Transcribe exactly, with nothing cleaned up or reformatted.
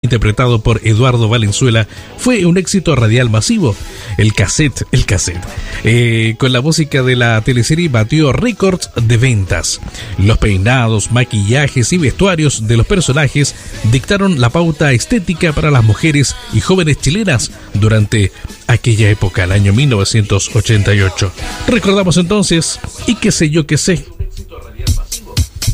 interpretado por Eduardo Valenzuela, fue un éxito radial masivo. El cassette, el cassette, eh, con la música de la teleserie batió récords de ventas. Los peinados, maquillajes y vestuarios de los personajes dictaron la pauta estética para las mujeres y jóvenes chilenas durante aquella época, el año mil novecientos ochenta y ocho. Recordamos entonces, y qué sé yo qué sé,